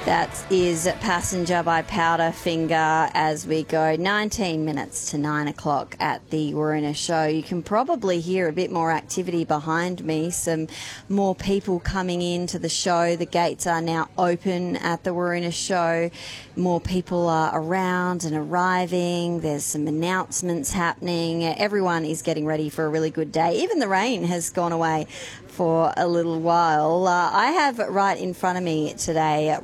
That is Passenger by Powderfinger as we go 19 minutes to 9 o'clock at the Waruna Show. You can probably hear a bit more activity behind me, some more people coming into the show. The gates are now open at the Waruna Show. More people are around and arriving. There's some announcements happening. Everyone is getting ready for a really good day. Even the rain has gone away for a little while. I have right in front of me today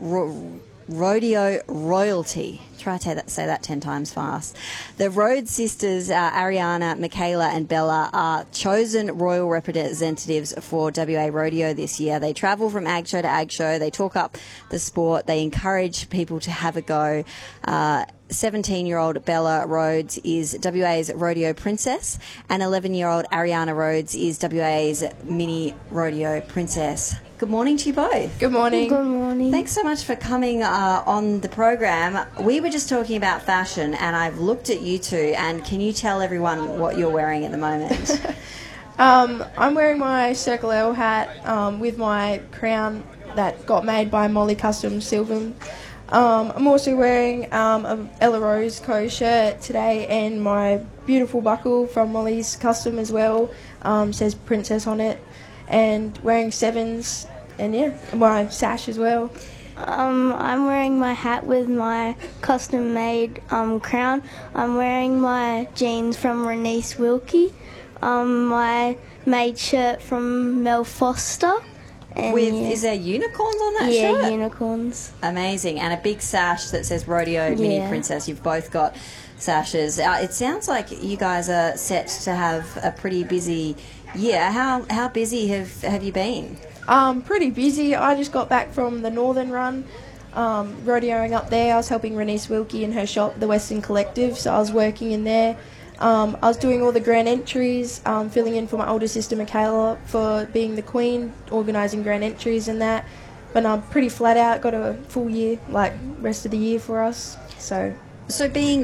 Rodeo Royalty. Try to say that 10 times fast. The Rhodes sisters, Ariana, Michaela and Bella, are chosen royal representatives for WA Rodeo this year. They travel from ag show to ag show. They talk up the sport. They encourage people to have a go. 17-year-old Bella Rhodes is WA's rodeo princess, and 11-year-old Ariana Rhodes is WA's mini rodeo princess. Good morning to you both. Good morning. Good morning. Thanks so much for coming on the program. We were just talking about fashion, and I've looked at you two, and can you tell everyone what you're wearing at the moment? I'm wearing my Circle L hat with my crown that got made by Molly Custom Silvan. I'm also wearing a Ella Rose Co shirt today, and my beautiful buckle from Molly's Custom as well, says Princess on it, and wearing sevens, and yeah, my sash as well. I'm wearing my hat with my custom made crown. I'm wearing my jeans from Renice Wilkie, my made shirt from Mel Foster. And Is there unicorns on that shirt? Yeah, unicorns. Amazing. And a big sash that says Rodeo Mini Princess. You've both got sashes. It sounds like you guys are set to have a pretty busy year. How busy have you been? Pretty busy. I just got back from the Northern Run, rodeoing up there. I was helping Renice Wilkie in her shop, the Western Collective, so I was working in there. I was doing all the grand entries, filling in for my older sister Michaela for being the queen, organising grand entries and that. But I'm pretty flat out, got a full year, like rest of the year for us. So being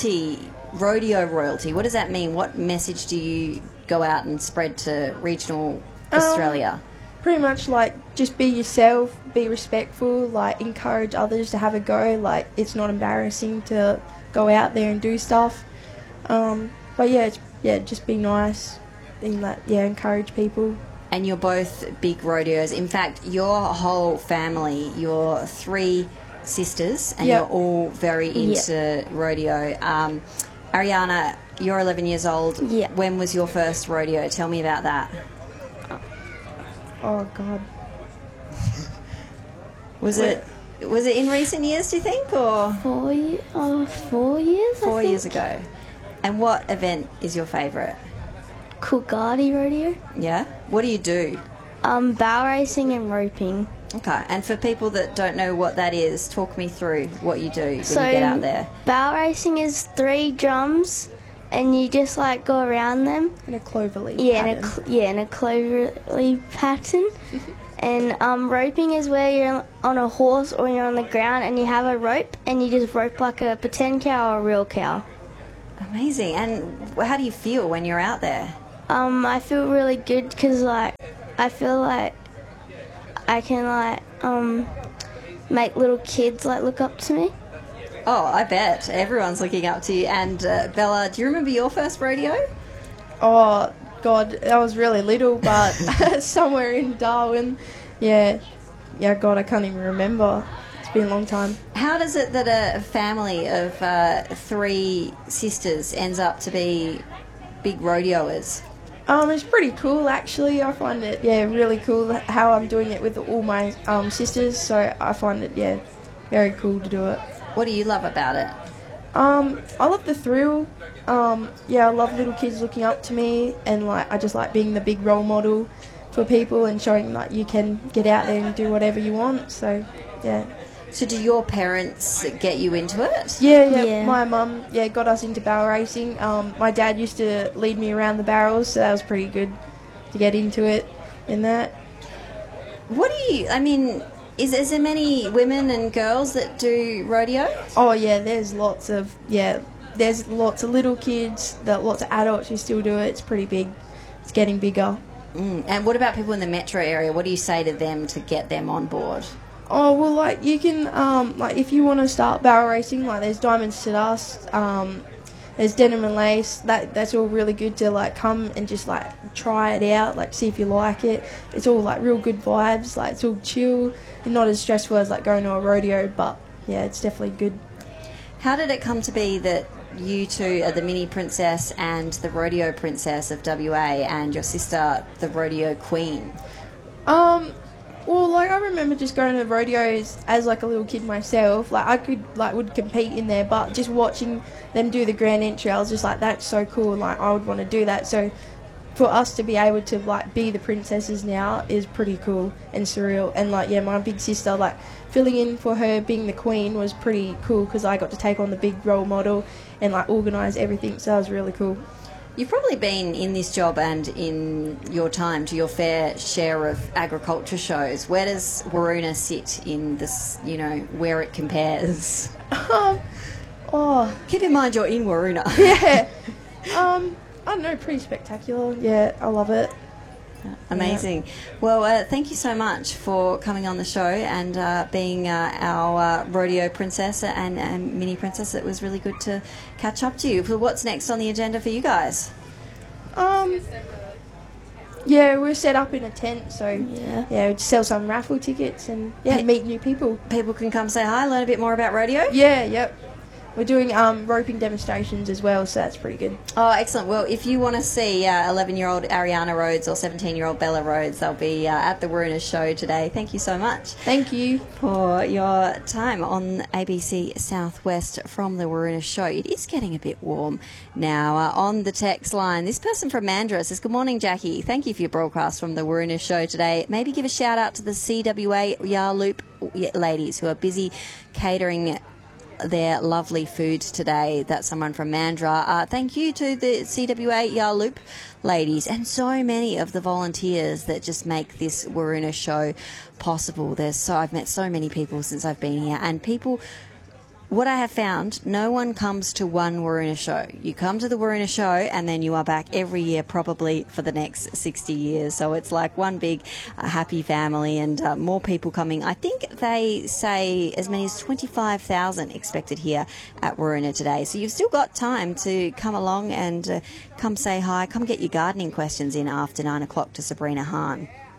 rodeo royalty, what does that mean? What message do you go out and spread to regional Australia? Pretty much like just be yourself, be respectful, like encourage others to have a go. Like it's not embarrassing to go out there and do stuff. But just be nice and encourage people. And you're both big rodeos. In fact, your whole family, your three sisters, and you're all very into rodeo. Ariana, you're 11 years old. Yeah. When was your first rodeo? Tell me about that. Oh God. Was it in recent years, do you think, or 4 years? 4 years ago? And what event is your favourite? Coolgardie Rodeo. Yeah? What do you do? Bow racing and roping. Okay, and for people that don't know what that is, talk me through what you do when you get out there. Bow racing is 3 drums, and you just like go around them. In a cloverleaf pattern. In a cloverleaf pattern. And roping is where you're on a horse or you're on the ground and you have a rope and you just rope like a pretend cow or a real cow. Amazing. And how do you feel when you're out there? I feel really good because I feel like I can make little kids look up to me. Oh, I bet. Everyone's looking up to you. And Bella, do you remember your first rodeo? Oh God, I was really little, but somewhere in Darwin. Yeah, God, I can't even remember. It's been a long time. How does it that a family of 3 sisters ends up to be big rodeoers? It's pretty cool, actually. I find it, really cool how I'm doing it with all my sisters. So I find it, very cool to do it. What do you love about it? I love the thrill. I love little kids looking up to me, and I just like being the big role model for people and showing you can get out there and do whatever you want. So, yeah. So do your parents get you into it? Yeah. My mum, got us into barrel racing. My dad used to lead me around the barrels, so that was pretty good to get into it in that. Is there many women and girls that do rodeo? Oh, yeah, there's lots of little kids, lots of adults who still do it. It's pretty big. It's getting bigger. And what about people in the metro area? What do you say to them to get them on board? Oh, well, like, you can, like, if you want to start barrel racing, like, there's Diamonds to Dust, there's Denim and Lace. That's all really good to, like, come and just, like, try it out, like, see if you like it. It's all, like, real good vibes. Like, it's all chill and not as stressful as, like, going to a rodeo, but, yeah, it's definitely good. How did it come to be that you two are the Mini Princess and the Rodeo Princess of WA, and your sister the Rodeo Queen? Well, like, I remember just going to rodeos as, like, a little kid myself. Like, I would compete in there, but just watching them do the grand entry, I was just like, that's so cool. Like, I would want to do that. So for us to be able to, like, be the princesses now is pretty cool and surreal. And, like, yeah, my big sister, like, filling in for her being the queen was pretty cool because I got to take on the big role model and, like, organise everything. So that was really cool. You've probably been in this job and in your time to your fair share of agriculture shows. Where does Waroona sit in this, you know, where it compares? Keep in mind you're in Waroona. Yeah. I don't know, pretty spectacular. Yeah, I love it. Amazing. Yeah. Well, thank you so much for coming on the show and being our rodeo princess and mini princess. It was really good to catch up to you. What's next on the agenda for you guys? Yeah, we're set up in a tent, so yeah, sell some raffle tickets and meet new people. People can come say hi, learn a bit more about rodeo? Yeah, yep. We're doing roping demonstrations as well, so that's pretty good. Oh, excellent. Well, if you want to see 11-year-old Ariana Rhodes or 17-year-old Bella Rhodes, they'll be at the Waroona show today. Thank you so much. Thank you for your time on ABC Southwest from the Waroona show. It is getting a bit warm now. On the text line, this person from Mandurah says, good morning, Jackie. Thank you for your broadcast from the Waroona show today. Maybe give a shout out to the CWA Yarloop ladies who are busy catering their lovely food today. That's someone from Mandurah. Thank you to the CWA Yarloop ladies and so many of the volunteers that just make this Waroona show possible. I've met so many people since I've been here, and people, what I have found, no one comes to one Waroona show. You come to the Waroona show and then you are back every year probably for the next 60 years. So it's like one big happy family and more people coming. I think they say as many as 25,000 expected here at Waroona today. So you've still got time to come along and come say hi, come get your gardening questions in after 9 o'clock to Sabrina Hahn.